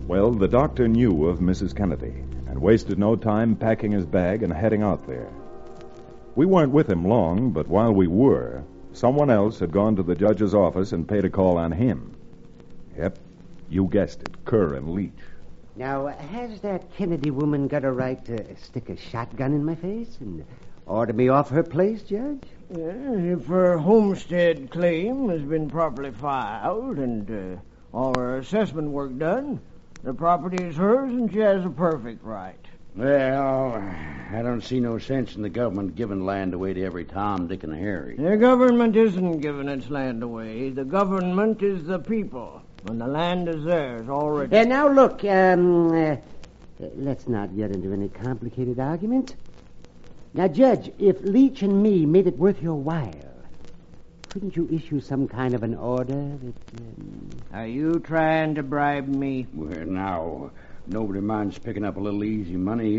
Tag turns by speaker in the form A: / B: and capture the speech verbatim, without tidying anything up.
A: Well, the doctor knew of Missus Kennedy and wasted no time packing his bag and heading out there. We weren't with him long, but while we were, someone else had gone to the judge's office and paid a call on him. Yep, you guessed it, Kerr and Leach.
B: Now, has that Kennedy woman got a right to stick a shotgun in my face and order me off her place, Judge?
C: Yeah, if her homestead claim has been properly filed and uh, all her assessment work done, the property is hers and she has a perfect right.
D: Well, I don't see no sense in the government giving land away to every Tom, Dick, and Harry.
C: The government isn't giving its land away. The government is the people, and the land is theirs already.
B: Uh, now, look, um, uh, let's not get into any complicated argument. Now, Judge, if Leach and me made it worth your while, couldn't you issue some kind of an order that... Um...
C: Are you trying to bribe me?
D: Well, now, nobody minds picking up a little easy money